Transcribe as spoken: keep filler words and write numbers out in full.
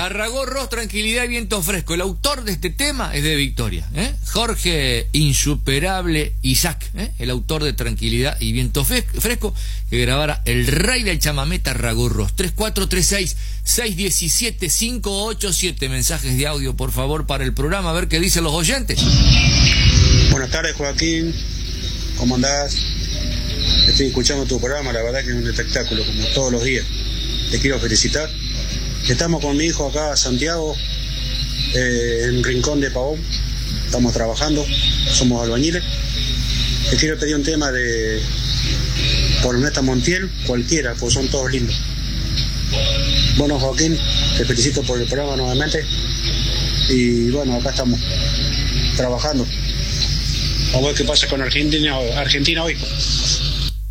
Tarragó Ross, tranquilidad y viento fresco. El autor de este tema es de Victoria, ¿eh? Jorge Insuperable Isaac, ¿eh? El autor de Tranquilidad y Viento Fresco, que grabara el rey del chamamé Tarragó Ross. Tres cuatro tres seis, seis uno siete, cinco ocho siete. Mensajes de audio, por favor, para el programa, a ver qué dicen los oyentes. Buenas tardes, Joaquín. ¿Cómo andás? Estoy escuchando tu programa, la verdad que es un espectáculo, como todos los días. Te quiero felicitar. Estamos con mi hijo acá, Santiago, eh, en un rincón de Pavón. Estamos trabajando, somos albañiles. Te quiero pedir un tema de por Neta Montiel, cualquiera, pues son todos lindos. Bueno, Joaquín, te felicito por el programa nuevamente. Y bueno, acá estamos trabajando. Vamos a ver qué pasa con Argentina, Argentina hoy.